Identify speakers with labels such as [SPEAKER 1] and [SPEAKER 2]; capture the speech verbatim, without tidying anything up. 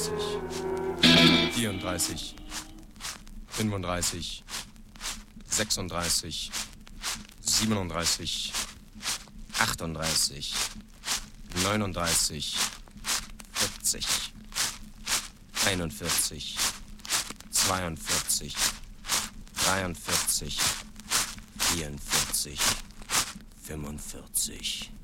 [SPEAKER 1] dreiunddreißig, vierunddreißig, fünfunddreißig, sechsunddreißig, siebenunddreißig, achtunddreißig, neununddreißig, vierzig, einundvierzig, zweiundvierzig, dreiundvierzig, vierundvierzig, fünfundvierzig.